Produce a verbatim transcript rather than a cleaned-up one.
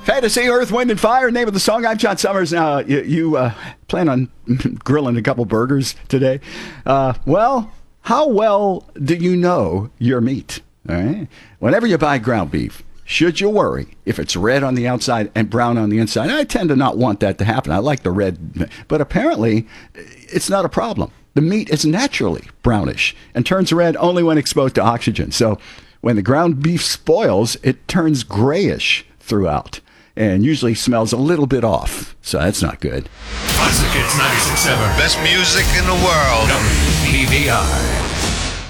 Fantasy, Earth, Wind, and Fire, name of the song. I'm John Summers. Now, you, you uh, plan on grilling a couple burgers today? Uh, well, how well do you know your meat? All right. Whenever you buy ground beef, should you worry if it's red on the outside and brown on the inside? I tend to not want that to happen. I like the red, but apparently it's not a problem. The meat is naturally brownish and turns red only when exposed to oxygen. So when the ground beef spoils, it turns grayish throughout and usually smells a little bit off. So that's not good. Classic Hits ninety-six point seven. Best music in the world. W P V I.